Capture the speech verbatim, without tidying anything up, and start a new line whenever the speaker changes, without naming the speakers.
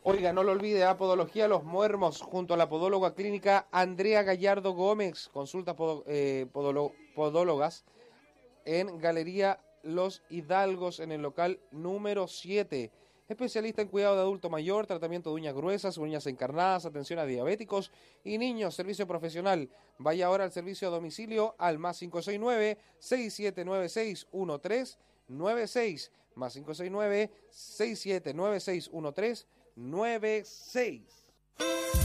Oiga, no lo olvide, a Podología Los Muermos, junto a la podóloga clínica Andrea Gallardo Gómez. Consultas podo, eh, podolo, podólogas en Galería Los Hidalgos, en el local número siete. Especialista en cuidado de adulto mayor, tratamiento de uñas gruesas, uñas encarnadas, atención a diabéticos y niños, servicio profesional. Vaya ahora al servicio a domicilio al más cinco seis nueve, seis siete nueve seis, uno tres nueve seis, más cinco seis nueve, seis siete nueve seis, uno tres nueve seis.